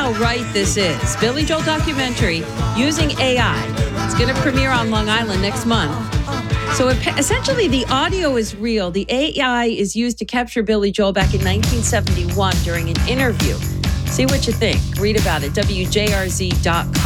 how right this is. Billy Joel documentary using AI. It's going to premiere on Long Island next month. So essentially, the audio is real. The AI is used to capture Billy Joel back in 1971 during an interview. See what you think. Read about it, WJRZ.com.